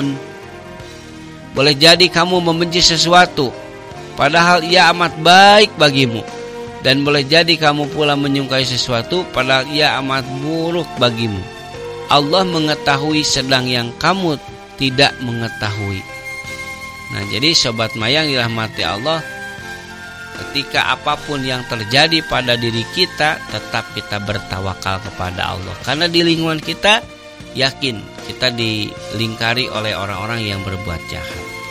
ta'lamun. Boleh jadi kamu membenci sesuatu padahal ia amat baik bagimu, dan boleh jadi kamu pula menyukai sesuatu padahal ia amat buruk bagimu. Allah mengetahui sedang yang kamu tidak mengetahui. Nah, jadi sobat Mayang dirahmati Allah, ketika apapun yang terjadi pada diri kita, tetap kita bertawakal kepada Allah. Karena di lingkungan kita, yakin kita dilingkari oleh orang-orang yang berbuat jahat.